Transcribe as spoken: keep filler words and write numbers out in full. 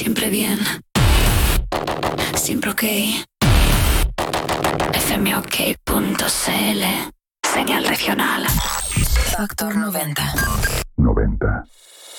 Siempre bien. Siempre ok. F M ok punto C L. Señal regional. Factor noventa. noventa.